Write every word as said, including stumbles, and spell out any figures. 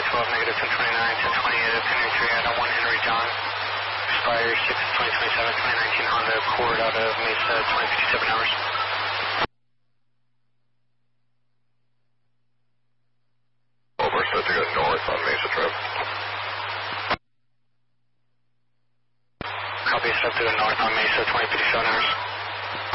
twelve, negative ten twenty-nine, ten twenty-eight, Henry three out of one Henry John. Expires six twenty twenty-seven, twenty nineteen Honda Accord out of Mesa, twenty fifty-seven hours. Over, set to go north on Mesa trip. Copy, set to go north on Mesa, twenty fifty-seven hours.